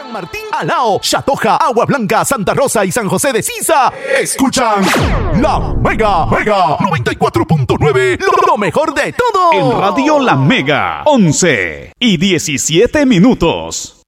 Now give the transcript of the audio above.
San Martín, Alao, Chatoja, Agua Blanca, Santa Rosa y San José de Sisa escuchan La Mega 94.9, lo mejor de todo. En Radio La Mega, 11:17.